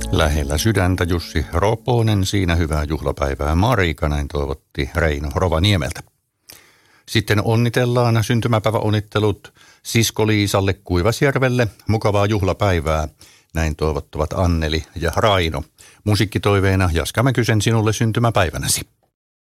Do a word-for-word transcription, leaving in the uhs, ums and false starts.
Lähellä sydäntä Jussi Roponen, siinä hyvää juhlapäivää Marika, näin toivotti Reino Rovaniemeltä. Sitten onnitellaan syntymäpäiväonnittelut sisko Liisalle Kuivasjärvelle, mukavaa juhlapäivää, näin toivottavat Anneli ja Raino. Musiikkitoiveena Jaska Mäkysen sinulle syntymäpäivänäsi.